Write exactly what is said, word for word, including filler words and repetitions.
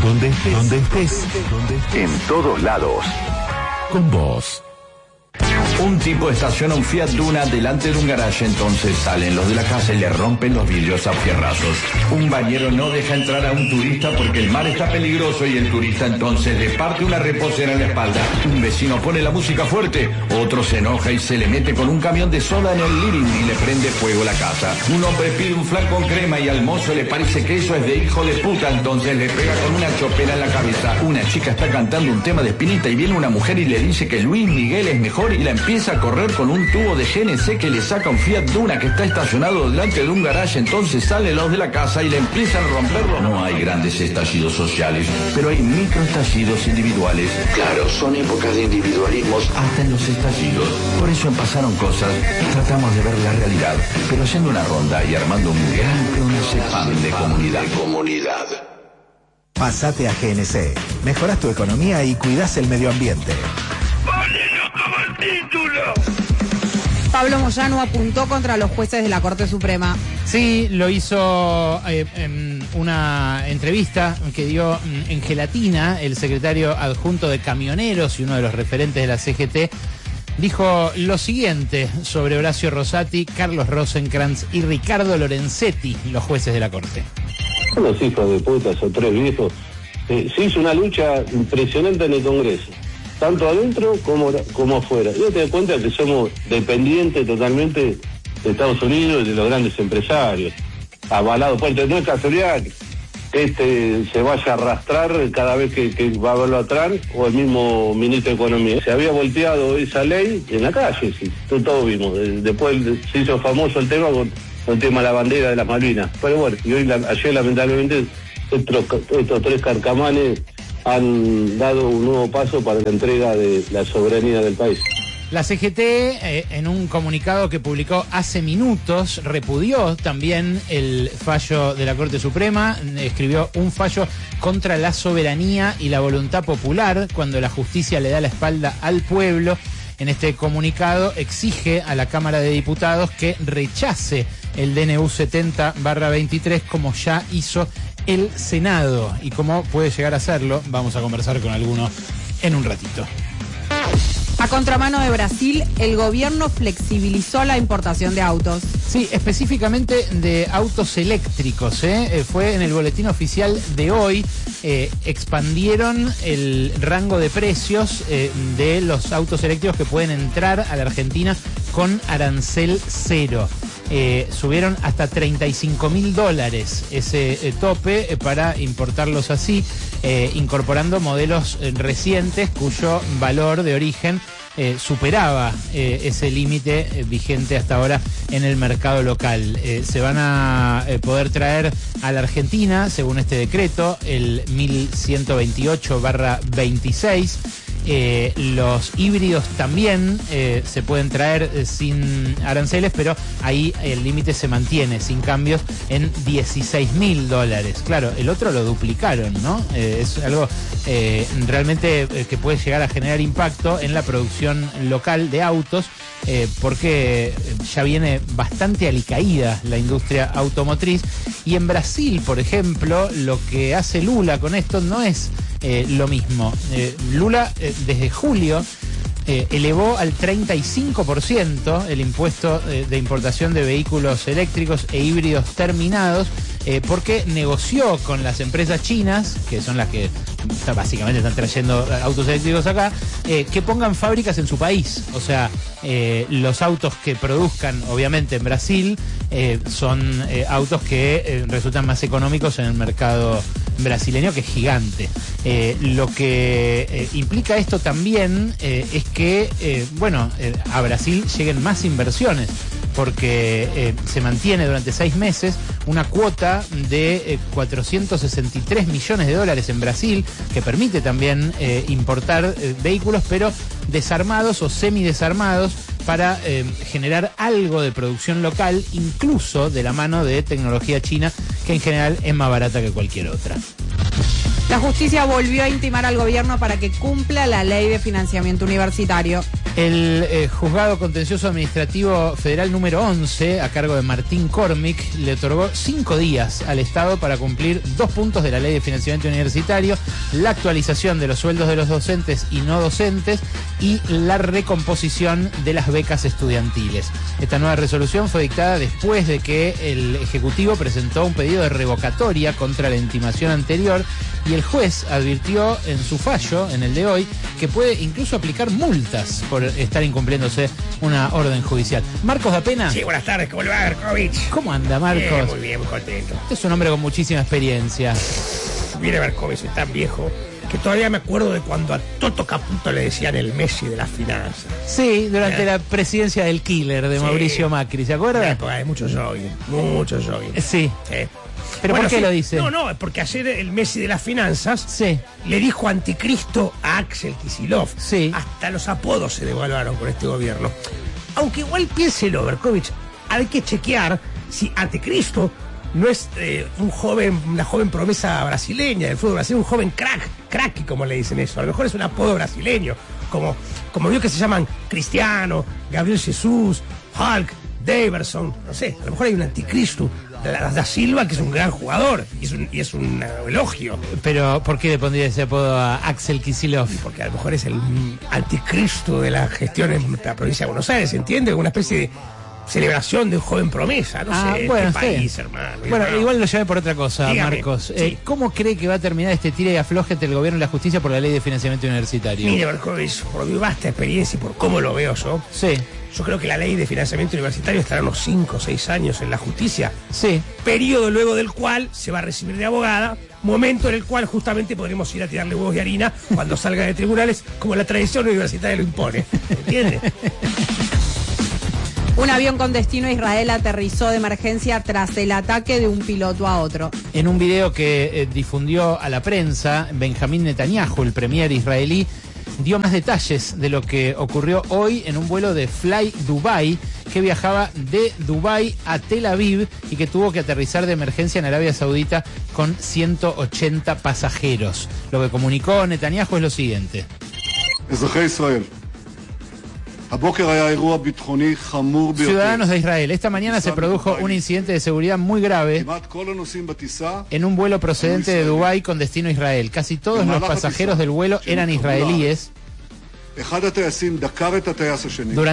Donde estés, donde estés, donde estés. En todos lados. Con vos. Un tipo estaciona un Fiat Duna delante de un garaje, entonces salen los de la casa y le rompen los vidrios a fierrazos. Un bañero no deja entrar a un turista porque el mar está peligroso y el turista entonces le parte una reposera en la espalda. Un vecino pone la música fuerte, otro se enoja y se le mete con un camión de soda en el living y le prende fuego la casa. Un hombre pide un flan con crema y al mozo le parece que eso es de hijo de puta, entonces le pega con una chopera en la cabeza. Una chica está cantando un tema de Spinetta y viene una mujer y le dice que Luis Miguel es mejor y la empieza a correr con un tubo de G N C que le saca un Fiat Duna que está estacionado delante de un garaje. Entonces salen los de la casa y le empiezan a romperlo. No hay grandes estallidos sociales, pero hay microestallidos individuales. Claro, son épocas de individualismos hasta en los estallidos. Por eso en Pasaron Cosas tratamos de ver la realidad, pero haciendo una ronda y armando un gran clonazepam de comunidad. comunidad. Pasate a G N C. Mejorás tu economía y cuidás el medio ambiente. Pablo Moyano apuntó contra los jueces de la Corte Suprema. Sí, lo hizo eh, en una entrevista que dio en Gelatina el secretario adjunto de Camioneros y uno de los referentes de la C G T. Dijo lo siguiente sobre Horacio Rosati, Carlos Rosenkrantz y Ricardo Lorenzetti, los jueces de la Corte. Son los hijos de putas o tres viejos. Eh, se hizo una lucha impresionante en el Congreso, tanto adentro como, como afuera. Yo te das cuenta que somos dependientes totalmente de Estados Unidos y de los grandes empresarios, avalados. Pues no es casualidad que este se vaya a arrastrar cada vez que, que va a verlo atrás, o el mismo ministro de Economía. Se había volteado esa ley en la calle, sí, todos vimos. Después se hizo famoso el tema con el tema de la bandera de las Malvinas. Pero bueno, y hoy, ayer lamentablemente, estos, estos tres carcamanes han dado un nuevo paso para la entrega de la soberanía del país. La C G T, eh, en un comunicado que publicó hace minutos, repudió también el fallo de la Corte Suprema, escribió un fallo contra la soberanía y la voluntad popular cuando la justicia le da la espalda al pueblo. En este comunicado exige a la Cámara de Diputados que rechace el D N U setenta barra veintitrés como ya hizo el Senado. Y cómo puede llegar a hacerlo, vamos a conversar con alguno en un ratito. A contramano de Brasil, el gobierno flexibilizó la importación de autos. Sí, específicamente de autos eléctricos, ¿eh? Fue en el boletín oficial de hoy. Eh, expandieron el rango de precios eh, de los autos eléctricos que pueden entrar a la Argentina con arancel cero. Eh, subieron hasta treinta y cinco mil dólares ese eh, tope eh, para importarlos así, eh, incorporando modelos eh, recientes cuyo valor de origen eh, superaba eh, ese límite eh, vigente hasta ahora en el mercado local. Eh, se van a eh, poder traer a la Argentina, según este decreto, el mil ciento veintiocho barra veintiséis. Eh, los híbridos también eh, se pueden traer eh, sin aranceles, pero ahí el límite se mantiene sin cambios en dieciséis mil dólares. Claro, el otro lo duplicaron, ¿no? Eh, es algo eh, realmente eh, que puede llegar a generar impacto en la producción local de autos, eh, porque ya viene bastante alicaída la industria automotriz. Y en Brasil, por ejemplo, lo que hace Lula con esto no es Eh, lo mismo. Eh, Lula eh, desde julio eh, elevó al treinta y cinco por ciento el impuesto eh, de importación de vehículos eléctricos e híbridos terminados, eh, porque negoció con las empresas chinas, que son las que está, básicamente están trayendo autos eléctricos acá, eh, que pongan fábricas en su país. O sea, eh, los autos que produzcan, obviamente, en Brasil, eh, son eh, autos que eh, resultan más económicos en el mercado brasileño, que es gigante. Eh, lo que eh, implica esto también eh, es que, eh, bueno, eh, a Brasil lleguen más inversiones, porque eh, se mantiene durante seis meses una cuota de eh, cuatrocientos sesenta y tres millones de dólares en Brasil, que permite también eh, importar eh, vehículos, pero desarmados o semidesarmados, para eh, generar algo de producción local, incluso de la mano de tecnología china, que en general es más barata que cualquier otra. La justicia volvió a intimar al gobierno para que cumpla la ley de financiamiento universitario. El eh, juzgado contencioso administrativo federal número once, a cargo de Martín Cormick, le otorgó cinco días al Estado para cumplir dos puntos de la Ley de Financiamiento Universitario, la actualización de los sueldos de los docentes y no docentes y la recomposición de las becas estudiantiles. Esta nueva resolución fue dictada después de que el Ejecutivo presentó un pedido de revocatoria contra la intimación anterior y el juez advirtió en su fallo, en el de hoy, que puede incluso aplicar multas por estar incumpliéndose una orden judicial. Marcos da Pena. Sí, buenas tardes, ¿cómo le va, Berkovich? ¿Cómo anda, Marcos? Bien, muy bien, muy contento. Usted es un hombre con muchísima experiencia. Mire, Berkovich, soy tan viejo que todavía me acuerdo de cuando a Toto Caputo le decían el Messi de las finanzas. Sí, durante ¿Eh? la presidencia del killer de Sí. Mauricio Macri, ¿se acuerda? Una época de mucho jogging, mucho jogging. Sí. Sí. ¿Pero Bueno, por qué sí. lo dice? No, no, porque ayer el Messi de las finanzas Sí. le dijo anticristo a Axel Kicillof. Sí. Hasta los apodos se devaluaron con este gobierno. Aunque igual piénselo, Berkovich, hay que chequear si anticristo no es eh, un joven, una joven promesa brasileña del fútbol brasileño, un joven crack, cracky como le dicen eso. A lo mejor es un apodo brasileño, como, como vio que se llaman Cristiano, Gabriel Jesús, Hulk, Daverson, no sé, a lo mejor hay un anticristo da, da Silva que es un gran jugador y es un, y es un uh, elogio. Pero ¿por qué le pondría ese apodo a Axel Kicillof? Porque a lo mejor es el anticristo de la gestión en la provincia de Buenos Aires, ¿entiende? Una especie de celebración de un joven promesa, no Ah, sé, bueno, este país, sí. hermano. Bueno, hermano. igual lo llamé por otra cosa, Dígame, Marcos. sí. Eh, ¿Cómo cree que va a terminar este tira y afloje entre el gobierno y la justicia por la ley de financiamiento universitario? Mire, Berkovich, por mi vasta experiencia y por cómo lo veo yo, Sí, yo creo que la ley de financiamiento universitario estará unos cinco o seis años en la justicia, sí. periodo luego del cual se va a recibir de abogada, momento en el cual justamente podremos ir a tirarle huevos y harina cuando salga de tribunales, como la tradición universitaria lo impone. ¿Entiende? Un avión con destino a Israel aterrizó de emergencia tras el ataque de un piloto a otro. En un video que eh, difundió a la prensa, Benjamín Netanyahu, el premier israelí, dio más detalles de lo que ocurrió hoy en un vuelo de Fly Dubai que viajaba de Dubai a Tel Aviv y que tuvo que aterrizar de emergencia en Arabia Saudita con ciento ochenta pasajeros. Lo que comunicó Netanyahu es lo siguiente. Ciudadanos de Israel, esta mañana se produjo un incidente de seguridad muy grave en un vuelo procedente de Dubái con destino a Israel. Casi todos los pasajeros del vuelo eran israelíes. Durante